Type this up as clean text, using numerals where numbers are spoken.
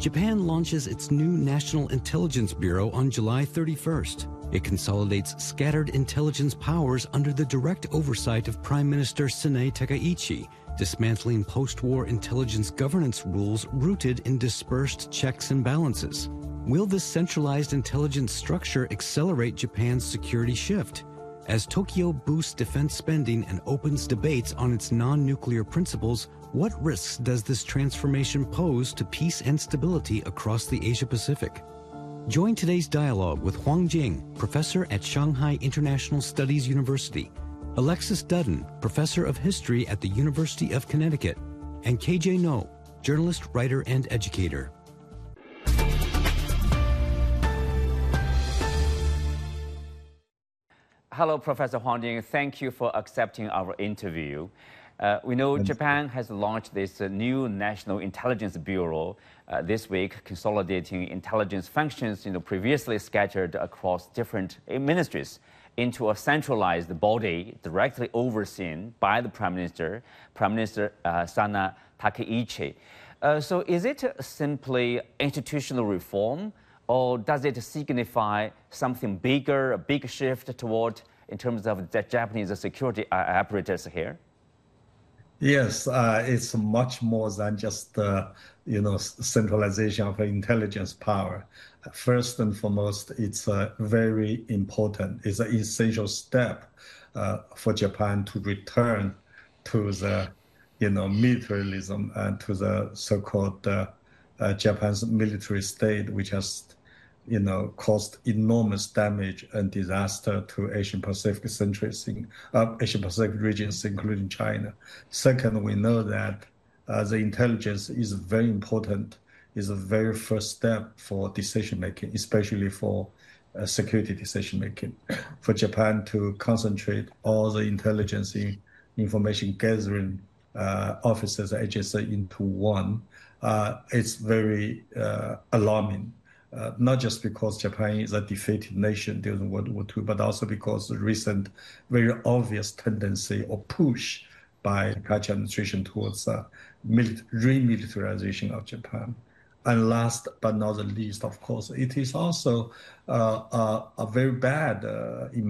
Japan launches its new National Intelligence Bureau on July 31st. It consolidates scattered intelligence powers under the direct oversight of Prime Minister Sanae Takaichi, dismantling post-war intelligence governance rules rooted in dispersed checks and balances. Will this centralized intelligence structure accelerate Japan's security shift? As Tokyo boosts defense spending and opens debates on its non-nuclear principles, what risks does this transformation pose to peace and stability across the Asia-Pacific? Join today's dialogue with Huang Jing, professor at Shanghai International Studies University, Alexis Dudden, professor of history at the University of Connecticut, and KJ No, journalist, writer, and educator. Hello, Professor Huang Jing. Thank you for accepting our interview. We know Japan has launched this new National Intelligence Bureau this week, consolidating intelligence functions previously scattered across different ministries into a centralized body directly overseen by the Prime Minister, Sanae Takaichi. So is it simply institutional reform, or does it signify something bigger, a big shift toward in terms of the Japanese security apparatus here? Yes, it's much more than just centralization of intelligence power. First and foremost, it's very important. It's an essential step for Japan to return to the militarism and to the so-called Japan's military state, which has caused enormous damage and disaster to Asian Pacific regions, including China. Second, we know that the intelligence is very important, is the very first step for decision-making, especially for security decision-making. For Japan to concentrate all the intelligence information gathering offices, agencies into one, it's very alarming. Not just because Japan is a defeated nation during World War II, but also because the recent very obvious tendency or push by the Kaichi administration towards remilitarization of Japan. And last but not the least, of course, it is also a very bad